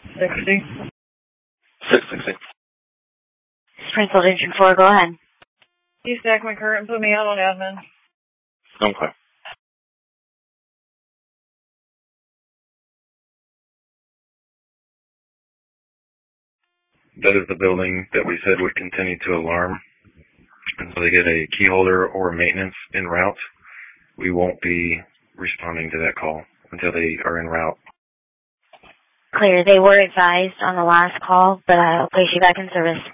60. 660. Springfield Engine 4, go ahead. You stack my current and put me out on admin. Okay. That is the building that we said would continue to alarm until they get a key holder or maintenance en route. We won't be responding to that call until they are en route. Clear. They were advised on the last call, but I'll place you back in service.